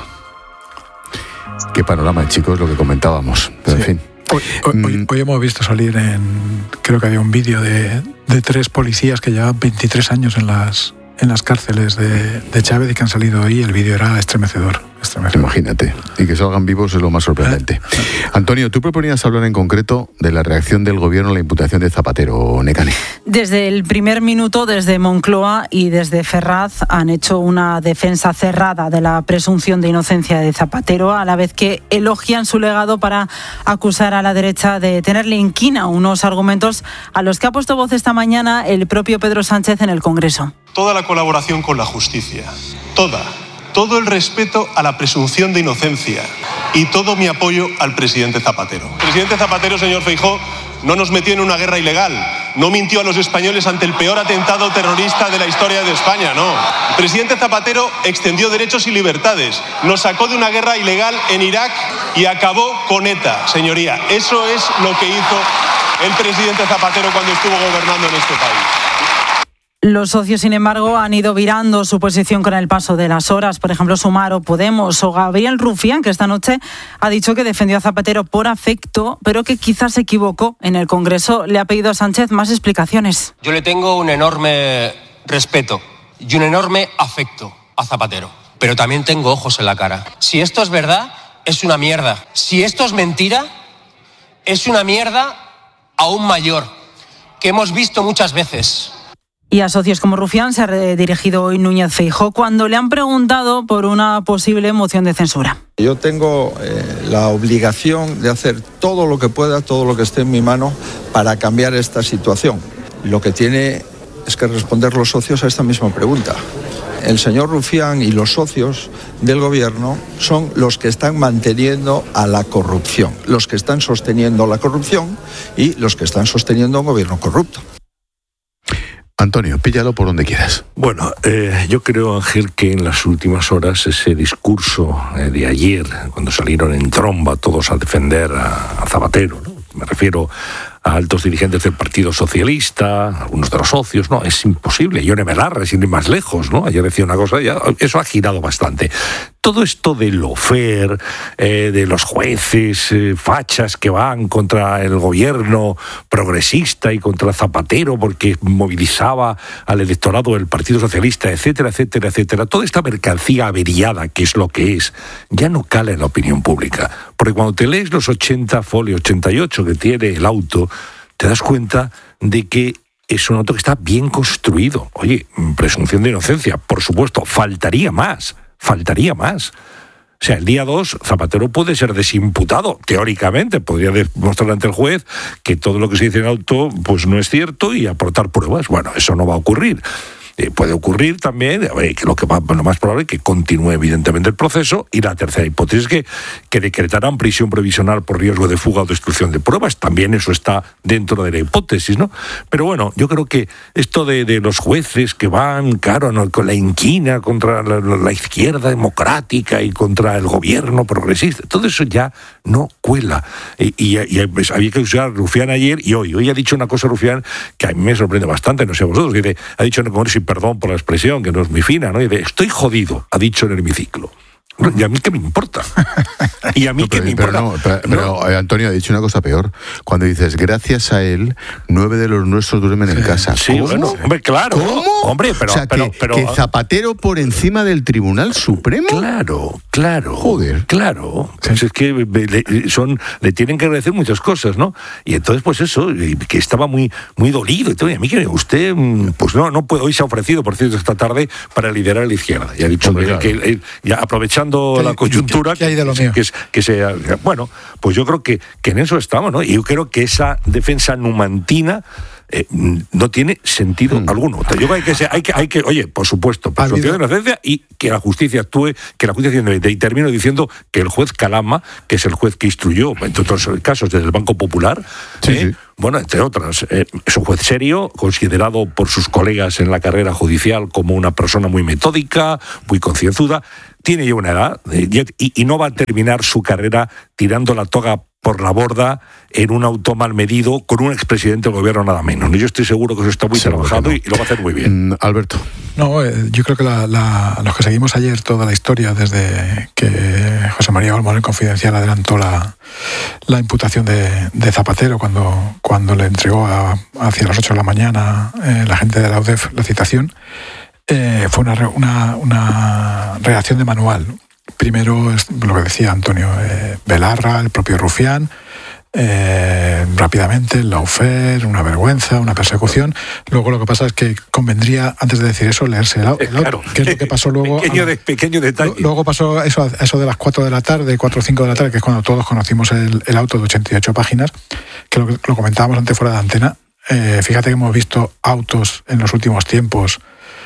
Qué panorama, chicos, lo que comentábamos. Pero, sí. En fin. Hoy, hoy, hoy, hoy hemos visto salir en, creo que había un vídeo de, de tres policías que llevan veintitrés años en las, en las cárceles de, de Chávez y que han salido hoy. El vídeo era estremecedor. Imagínate, y que salgan vivos es lo más sorprendente. Antonio, tú proponías hablar en concreto de la reacción del gobierno a la imputación de Zapatero, Nekane. Desde el primer minuto, desde Moncloa y desde Ferraz han hecho una defensa cerrada de la presunción de inocencia de Zapatero, a la vez que elogian su legado para acusar a la derecha de tenerle inquina, unos argumentos a los que ha puesto voz esta mañana el propio Pedro Sánchez en el Congreso. Toda la colaboración con la justicia, toda. Todo el respeto a la presunción de inocencia y todo mi apoyo al presidente Zapatero. El presidente Zapatero, señor Feijóo, no nos metió en una guerra ilegal, no mintió a los españoles ante el peor atentado terrorista de la historia de España, no. El presidente Zapatero extendió derechos y libertades, nos sacó de una guerra ilegal en Irak y acabó con ETA, señoría. Eso es lo que hizo el presidente Zapatero cuando estuvo gobernando en este país. Los socios, sin embargo, han ido virando su posición con el paso de las horas. Por ejemplo, Sumar o Podemos o Gabriel Rufián, que esta noche ha dicho que defendió a Zapatero por afecto, pero que quizás se equivocó en el Congreso. Le ha pedido a Sánchez más explicaciones. Yo le tengo un enorme respeto y un enorme afecto a Zapatero, pero también tengo ojos en la cara. Si esto es verdad, es una mierda. Si esto es mentira, es una mierda aún mayor, que hemos visto muchas veces. Y a socios como Rufián se ha dirigido hoy Núñez Feijóo cuando le han preguntado por una posible moción de censura. Yo tengo eh, la obligación de hacer todo lo que pueda, todo lo que esté en mi mano para cambiar esta situación. Lo que tiene es que responder los socios a esta misma pregunta. El señor Rufián y los socios del gobierno son los que están manteniendo a la corrupción, los que están sosteniendo la corrupción y los que están sosteniendo un gobierno corrupto. Antonio, píllalo por donde quieras. Bueno, eh, yo creo, Ángel, que en las últimas horas ese discurso eh, de ayer, cuando salieron en tromba todos a defender a, a Zapatero, ¿no? Me refiero a altos dirigentes del Partido Socialista, algunos de los socios, no, es imposible. Yone Belarra, sin ir más lejos, ¿no? Ayer decía una cosa, ya, eso ha girado bastante. Todo esto de lofer, eh, de los jueces eh, fachas que van contra el gobierno progresista y contra Zapatero porque movilizaba al electorado del Partido Socialista, etcétera, etcétera, etcétera. Toda esta mercancía averiada, que es lo que es, ya no cala en la opinión pública. Porque cuando te lees los ochenta folio, ochenta y ocho que tiene el auto, te das cuenta de que es un auto que está bien construido. Oye, presunción de inocencia, por supuesto, faltaría más. Faltaría más. O sea, el día dos, Zapatero puede ser desimputado, teóricamente, podría demostrar ante el juez que todo lo que se dice en el auto pues no es cierto y aportar pruebas. Bueno, eso no va a ocurrir. Eh, puede ocurrir también, eh, que lo que va, lo más probable es que continúe evidentemente el proceso, y la tercera hipótesis es que, que decretarán prisión provisional por riesgo de fuga o destrucción de pruebas. También eso está dentro de la hipótesis, ¿no? Pero bueno, yo creo que esto de, de los jueces que van, claro, ¿no?, con la inquina contra la, la izquierda democrática y contra el gobierno progresista, todo eso ya no cuela. Y, y, y pues, había que usar Rufián ayer y hoy. Hoy ha dicho una cosa Rufián que a mí me sorprende bastante, no sé a vosotros, que dice, ha dicho en el Congreso, y perdón por la expresión, que no es muy fina, ¿no? Y dice, estoy jodido, ha dicho en el hemiciclo. ¿Y a mí qué me importa? ¿Y a mí no, pero, qué me pero importa? No, pero, pero no. Antonio ha dicho una cosa peor. Cuando dices, gracias a él, nueve de los nuestros duermen en casa. Sí, ¿Cómo? Bueno, hombre, claro. ¿Cómo? Hombre, pero, o sea, pero, que, pero, que Zapatero por encima del Tribunal Supremo. Claro, claro. Joder. Claro. Pues es que le, son, le tienen que agradecer muchas cosas, ¿no? Y entonces, pues eso, que estaba muy, muy dolido. Y todo. Y a mí que usted, pues no, no puede, hoy se ha ofrecido, por cierto, esta tarde, para liderar a la izquierda. Y ha dicho hombre, que, claro. que, que ya aprovechando la coyuntura, ¿Qué hay de lo mío? Que, que sea, bueno, pues yo creo que, que en eso estamos, ¿no? Y yo creo que esa defensa numantina eh, no tiene sentido mm. alguno. Yo creo que hay que, hay que, hay que, oye, por supuesto, presunción de inocencia y que la justicia actúe, que la justicia independiente. Y termino diciendo que el juez Calama, que es el juez que instruyó, entre otros casos, desde el Banco Popular, sí, eh, sí. bueno, entre otras, eh, es un juez serio, considerado por sus colegas en la carrera judicial como una persona muy metódica, muy concienzuda, tiene ya una edad eh, y, y no va a terminar su carrera tirando la toga por la borda en un auto mal medido con un expresidente del gobierno nada menos. Yo estoy seguro que eso está muy seguro trabajado no. y lo va a hacer muy bien. Mm, Alberto. No, eh, yo creo que la, la, los que seguimos ayer toda la historia, desde que José María Olmos en Confidencial adelantó la, la imputación de, de Zapatero cuando, cuando le entregó a, hacia las ocho de la mañana eh, la gente de la U D E F la citación, eh, fue una, una, una reacción de manual. Primero es lo que decía Antonio, eh, Belarra, el propio Rufián, eh, rápidamente el lawfare, una vergüenza, una persecución. Luego lo que pasa es que convendría, antes de decir eso, leerse el, el claro. auto, que es lo que pasó luego. Pequeño, a, de, pequeño detalle. Luego pasó eso, eso de las cuatro de la tarde, cuatro o cinco de la tarde, que es cuando todos conocimos el, el auto de ochenta y ocho páginas, que lo, lo comentábamos antes fuera de antena. Eh, fíjate que hemos visto autos en los últimos tiempos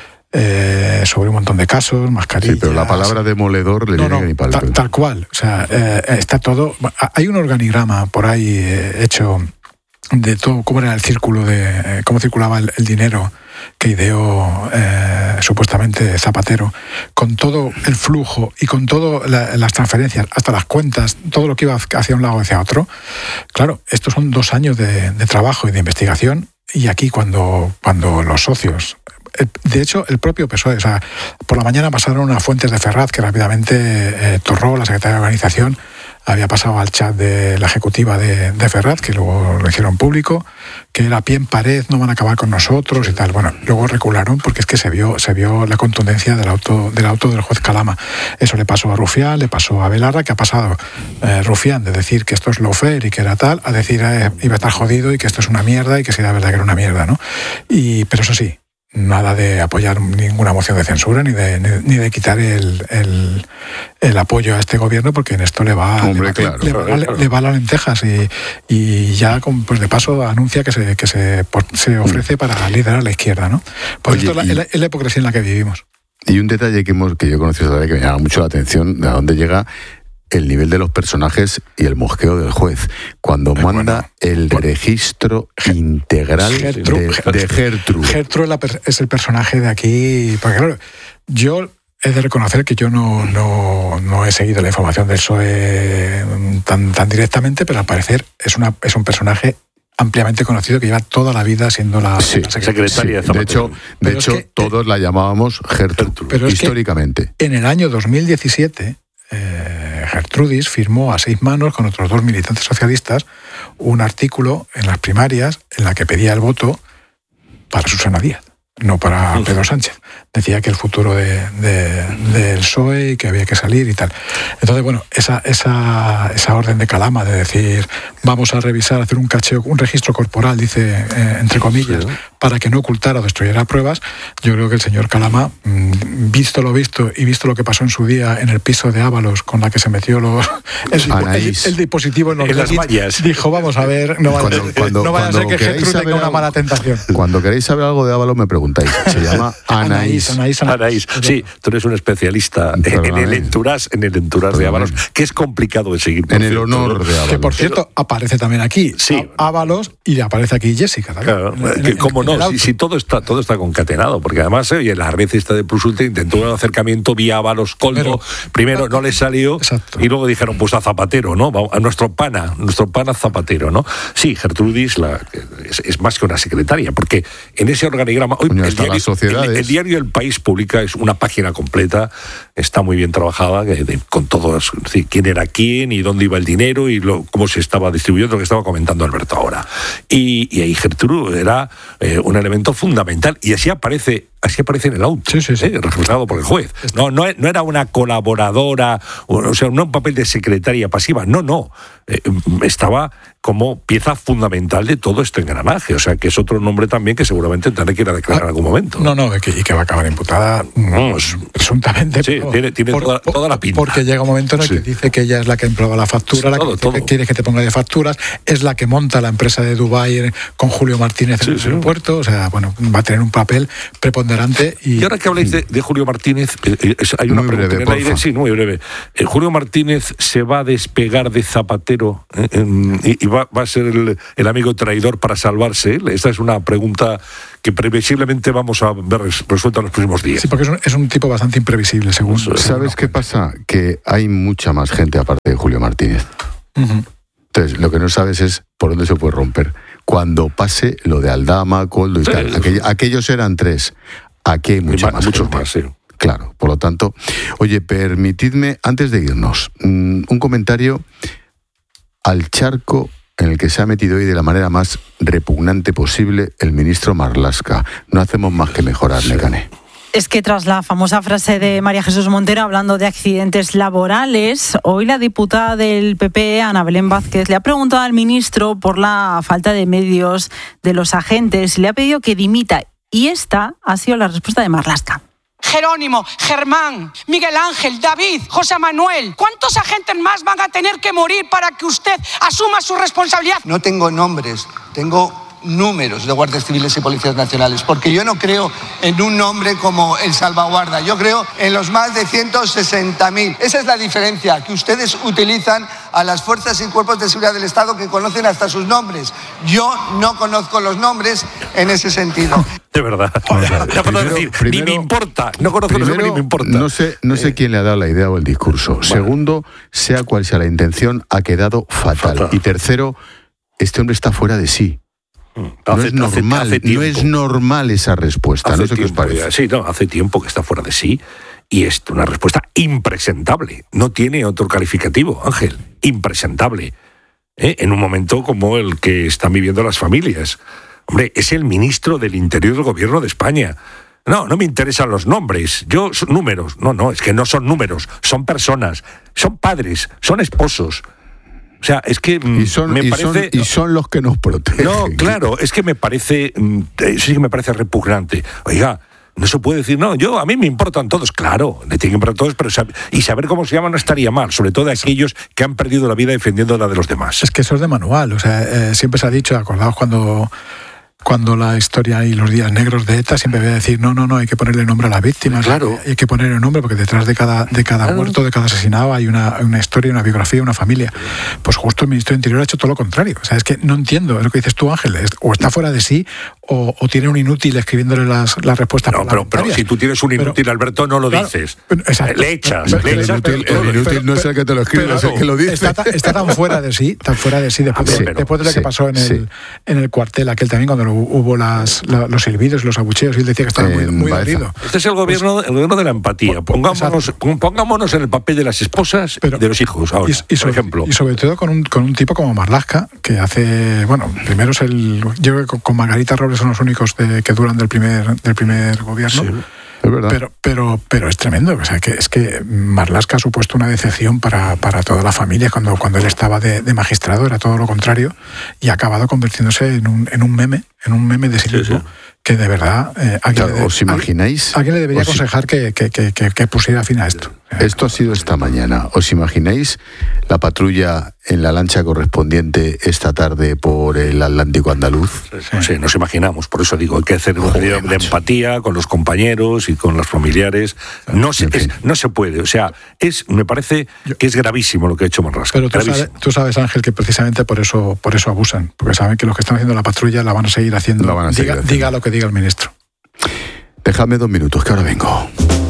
Eh, sobre un montón de casos, mascarillas. Sí, pero la palabra demoledor le no, viene no, ni palpable. Tal, tal cual. O sea, eh, está todo. Hay un organigrama por ahí eh, hecho de todo, cómo era el círculo de. Eh, cómo circulaba el, el dinero que ideó eh, supuestamente Zapatero, con todo el flujo y con todas la, las transferencias, hasta las cuentas, todo lo que iba hacia un lado o hacia otro. Claro, estos son dos años de, de trabajo y de investigación, y aquí cuando, cuando los socios. De hecho, el propio P S O E, o sea, por la mañana pasaron a fuentes de Ferraz que rápidamente eh, Torró, la secretaria de organización, había pasado al chat de la ejecutiva de, de Ferraz, que luego lo hicieron público, que era pie en pared, no van a acabar con nosotros y tal. Bueno, luego recularon porque es que se vio se vio la contundencia del auto del auto del juez Calama. Eso le pasó a Rufián, le pasó a Belarra, que ha pasado eh, Rufián de decir que esto es lawfare y que era tal, a decir eh, iba a estar jodido y que esto es una mierda y que sí, la verdad que era una mierda, ¿no? Y, pero eso sí, nada de apoyar ninguna moción de censura ni de, ni de quitar el, el, el apoyo a este gobierno, porque en esto le va, Hombre, le, va, claro, le, claro, va, claro. le va a las lentejas y, y ya pues de paso anuncia que se, que se, se ofrece para liderar a la izquierda, ¿no? Pues Oye, esto es la, es la hipocresía en la que vivimos. Y un detalle que, hemos, que yo he conocido todavía que me llama mucho la atención, de a dónde llega el nivel de los personajes y el mosqueo del juez. Cuando Ay, manda bueno, el bueno. registro integral Gertrude, de, de Gertrude. Gertrude la, es el personaje de aquí. Porque claro, yo he de reconocer que yo no, no, no he seguido la información del P S O E tan, tan directamente, pero al parecer es, una, es un personaje ampliamente conocido que lleva toda la vida siendo la, sí, la secretaria. secretaria de, de hecho, de hecho que, todos la llamábamos Gertrude, pero históricamente. En el año dos mil diecisiete... Eh, Gertrudis firmó a seis manos con otros dos militantes socialistas un artículo en las primarias en la que pedía el voto para Susana Díaz, no para Pedro Sánchez. Decía que el futuro de, de, del P S O E y que había que salir y tal. Entonces, bueno, esa, esa, esa orden de Calama de decir vamos a revisar, hacer un cacheo, un registro corporal, dice, eh, entre comillas, sí, para que no ocultara o destruyera pruebas, yo creo que el señor Calama, visto lo visto y visto lo que pasó en su día en el piso de Ábalos con la que se metió los, el, el, el dispositivo en, los en las vallas, dijo, vamos a ver, no vaya, cuando, cuando, no vaya a ser que Gertrude tenga una mala tentación. Cuando queréis saber algo de Ábalos me preguntáis. Se llama Anaís. Anaís, Anaís, Anaís. Sí, tú eres un especialista en, en el entourage, en el entourage de Ábalos, que es complicado de seguir. En el honor de Ábalos. Que por cierto, aparece también aquí sí. Ábalos y aparece aquí Jessica también. Claro, en, en, ¿cómo no? Si, si todo está todo está concatenado, porque además, oye, la red esta de Plus Ultra intentó un acercamiento vía Ábalos Coldo. Primero no le salió exacto. Y luego dijeron, pues a Zapatero, ¿no? A nuestro pana, nuestro pana Zapatero, ¿no? Sí, Gertrudis la, es, es más que una secretaria, porque en ese organigrama, hoy el diario, el, el diario El País publica es una página completa, está muy bien trabajada, de, con todos, sí, quién era quién y dónde iba el dinero y lo, cómo se estaba distribuyendo, lo que estaba comentando Alberto ahora. Y, y ahí Gertrude era eh, un elemento fundamental, y así aparece así aparece en el auto, sí, sí, sí. ¿eh? Refusado por el juez. No, no, no era una colaboradora, o sea, no un papel de secretaria pasiva, no, no. Eh, estaba como pieza fundamental de todo este engranaje, o sea, que es otro nombre también que seguramente tendrá que ir a declarar ah, en algún momento. No, no, y que, y que va a acabar imputada no, pues, presuntamente. Sí, por, tiene, tiene por, toda, toda la pinta. Porque llega un momento en el sí. que dice que ella es la que empleaba la factura, sí, la todo, que todo. quiere que te ponga de facturas, es la que monta la empresa de Dubái con Julio Martínez en sí, el sí. aeropuerto, o sea, bueno, va a tener un papel preponderante. Y, y ahora que habláis de, de Julio Martínez, eh, hay una muy pregunta breve, en el aire, sí, muy breve. Eh, Julio Martínez se va a despegar de Zapatero eh, en, y, y va, va a ser el, el amigo traidor para salvarse. Esta es una pregunta que previsiblemente vamos a ver resuelta en los próximos días. Sí, porque es un, es un tipo bastante imprevisible, según. ¿Sabes qué pasa? Que hay mucha más gente aparte de Julio Martínez. Uh-huh. Entonces, lo que no sabes es por dónde se puede romper. Cuando pase lo de Aldama, Coldo y sí, tal. Aquell, aquellos eran tres. Aquí hay mucha más, más muchos gente. más, sí. Claro, por lo tanto, oye, permitidme, antes de irnos, un comentario al charco en el que se ha metido hoy de la manera más repugnante posible el ministro Marlaska. No hacemos más que mejorar, Nekane. Es que tras la famosa frase de María Jesús Montero hablando de accidentes laborales, hoy la diputada del P P, Ana Belén Vázquez, le ha preguntado al ministro por la falta de medios de los agentes y le ha pedido que dimita. Y esta ha sido la respuesta de Marlaska. Jerónimo, Germán, Miguel Ángel, David, José Manuel. ¿Cuántos agentes más van a tener que morir para que usted asuma su responsabilidad? No tengo nombres, tengo números de guardias civiles y policías nacionales, porque yo no creo en un nombre como el Salvaguarda, yo creo en los más de ciento sesenta mil. Esa es la diferencia, que ustedes utilizan a las fuerzas y cuerpos de seguridad del Estado que conocen hasta sus nombres. Yo no conozco los nombres en ese sentido. De verdad. Ya puedo decir, primero, ni me importa. No conozco los nombres ni me importa. No sé, no sé eh, quién le ha dado la idea o el discurso. Vale. Segundo, sea cual sea la intención, ha quedado fatal. fatal. Y tercero, este hombre está fuera de sí. No hace, es normal, hace, hace no es normal esa respuesta. Hace no sé tiempo, qué os parece. Sí, no, hace tiempo que está fuera de sí y es una respuesta impresentable. No tiene otro calificativo, Ángel. Impresentable. ¿Eh? En un momento como el que están viviendo las familias. Hombre, es el ministro del Interior del Gobierno de España. No, no me interesan los nombres. Yo, son números. No, no, es que no son números. Son personas. Son padres. Son esposos. O sea, es que y son, me y parece... Son, y son los que nos protegen. No, claro, es que me parece... Sí que me parece repugnante. Oiga, no se puede decir, no, yo a mí me importan todos. Claro, le tienen que importar todos, pero saber, y saber cómo se llama no estaría mal, sobre todo de aquellos que han perdido la vida defendiendo la de los demás. Es que eso es de manual, o sea, eh, siempre se ha dicho, acordaos cuando... Cuando la historia y los días negros de ETA siempre voy a decir, no, no, no, hay que ponerle nombre a las víctimas, claro. hay que ponerle nombre porque detrás de cada, de cada claro. muerto, de cada asesinado hay una, una historia, una biografía, una familia. Pues justo el Ministerio del Interior ha hecho todo lo contrario. O sea, es que no entiendo, es lo que dices tú, Ángel, o está fuera de sí o, o tiene un inútil escribiéndole las, las respuestas. No, pero, pero si tú tienes un inútil, pero, Alberto, no lo claro, dices. Exacto. Le echas, pero, le echas. El inútil, el inútil no es el que te lo escribe, pero, es el que lo dice. Está, está tan fuera de sí, tan fuera de sí después, sí, de, después de lo sí, que pasó en, sí. el, en el cuartel aquel también, cuando hubo las La, los silbidos, los abucheos, y él decía que estaba muy, muy dolido. Este es el gobierno, pues, el gobierno de la empatía. Pongámonos, pongámonos en el papel de las esposas pero, y de los hijos, ahora, y, y sobre, por ejemplo. Y sobre todo con un, con un tipo como Marlaska, que hace, bueno, primero es el, yo creo que con Margarita Robles son los únicos de, que duran del primer, del primer gobierno. Sí. Es verdad. Pero, pero, pero es tremendo. O sea, que es que Marlaska ha supuesto una decepción para, para toda la familia cuando, cuando él estaba de, de magistrado, era todo lo contrario, y ha acabado convirtiéndose en un, en un meme, en un meme de sí mismo, sí, sí. que de verdad eh, ¿alguien, claro, le, ¿os imagináis? alguien le debería aconsejar que, que, que, que, que pusiera fin a esto. Esto ha sido esta mañana. ¿Os imagináis la patrulla en la lancha correspondiente esta tarde por el Atlántico andaluz? Sí, sí, nos imaginamos. Por eso digo, hay que hacer un ejercicio de empatía con los compañeros y con los familiares. No se, es, no se puede. O sea, es, me parece que es gravísimo lo que ha hecho Marlaska. Pero tú sabes, tú sabes, Ángel, que precisamente por eso, por eso abusan. Porque saben que los que están haciendo la patrulla la van a seguir haciendo. La van a seguir diga, haciendo. diga lo que diga el ministro. Dejadme dos minutos, que ahora vengo.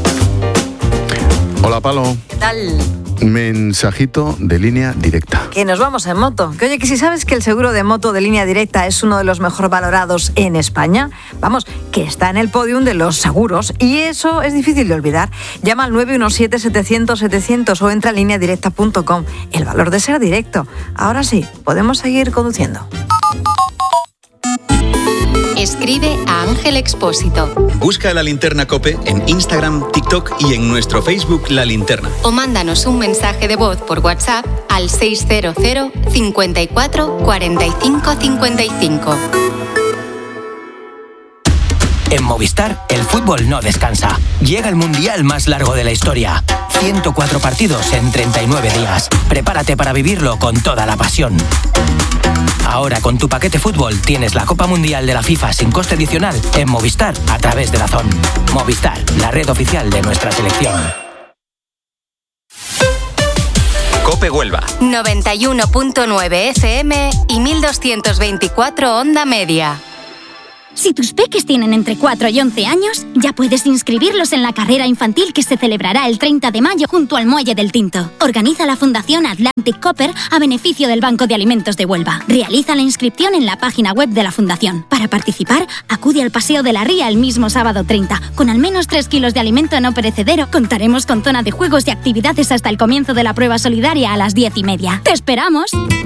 Hola, Palo. ¿Qué tal? Mensajito de Línea Directa. Que nos vamos en moto. Que oye, que si sabes que el seguro de moto de Línea Directa es uno de los mejor valorados en España, vamos, que está en el podium de los seguros, y eso es difícil de olvidar. Llama al nueve uno siete, setecientos, setecientos o entra a línea directa punto com. El valor de ser directo. Ahora sí, podemos seguir conduciendo. Escribe a Ángel Expósito. Busca La Linterna COPE en Instagram, TikTok y en nuestro Facebook La Linterna. O mándanos un mensaje de voz por WhatsApp al seiscientos cincuenta y cuatro cuarenta y cinco cincuenta y cinco. En Movistar, el fútbol no descansa. Llega el mundial más largo de la historia. ciento cuatro partidos en treinta y nueve días. Prepárate para vivirlo con toda la pasión. Ahora con tu paquete fútbol tienes la Copa Mundial de la FIFA sin coste adicional en Movistar a través de DAZN. Movistar, la red oficial de nuestra selección. COPE Huelva. noventa y uno punto nueve F M y mil doscientos veinticuatro onda media. Si tus peques tienen entre cuatro y once años, ya puedes inscribirlos en la carrera infantil que se celebrará el treinta de mayo junto al Muelle del Tinto. Organiza la Fundación Atlantic Copper a beneficio del Banco de Alimentos de Huelva. Realiza la inscripción en la página web de la Fundación. Para participar, acude al Paseo de la Ría el mismo sábado treinta. Con al menos tres kilos de alimento no perecedero, contaremos con zona de juegos y actividades hasta el comienzo de la prueba solidaria a las diez y media. ¡Te esperamos!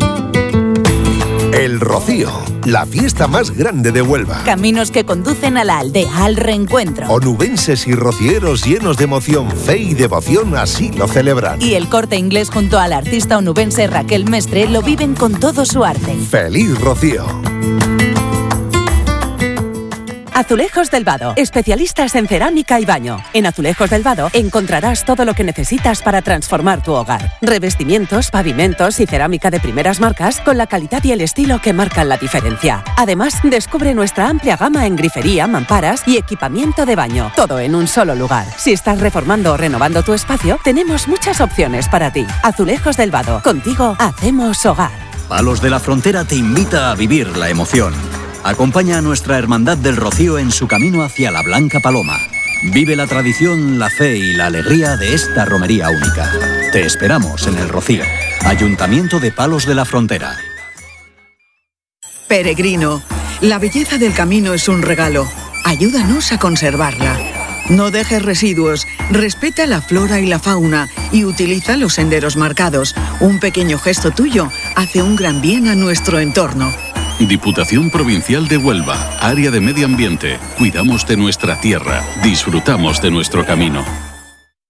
El Rocío, la fiesta más grande de Huelva. Caminos que conducen a la aldea, al reencuentro. Onubenses y rocieros llenos de emoción, fe y devoción así lo celebran. Y el Corte Inglés junto a la artista onubense Raquel Mestre lo viven con todo su arte. ¡Feliz Rocío! Azulejos del Vado, especialistas en cerámica y baño. En Azulejos del Vado encontrarás todo lo que necesitas para transformar tu hogar. Revestimientos, pavimentos y cerámica de primeras marcas con la calidad y el estilo que marcan la diferencia. Además, descubre nuestra amplia gama en grifería, mamparas y equipamiento de baño. Todo en un solo lugar. Si estás reformando o renovando tu espacio, tenemos muchas opciones para ti. Azulejos del Vado, contigo hacemos hogar. Palos de la Frontera te invita a vivir la emoción. Acompaña a nuestra Hermandad del Rocío en su camino hacia la Blanca Paloma. Vive la tradición, la fe y la alegría de esta romería única. Te esperamos en el Rocío. Ayuntamiento de Palos de la Frontera. Peregrino, la belleza del camino es un regalo. Ayúdanos a conservarla. No dejes residuos, respeta la flora y la fauna y utiliza los senderos marcados. Un pequeño gesto tuyo hace un gran bien a nuestro entorno. Diputación Provincial de Huelva, Área de Medio Ambiente. Cuidamos de nuestra tierra, disfrutamos de nuestro camino.